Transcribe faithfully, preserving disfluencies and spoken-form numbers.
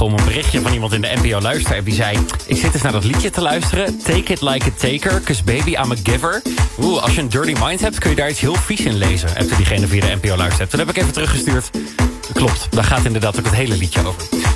Om een berichtje van iemand in de N P O luisterapp die zei... ik zit eens naar dat liedje te luisteren. Take it like a taker, cause baby I'm a giver. Oeh, als je een dirty mind hebt, kun je daar iets heel vies in lezen. Heb je diegene via de N P O luisterapp. Toen heb ik even teruggestuurd. Klopt, daar gaat inderdaad ook het hele liedje over.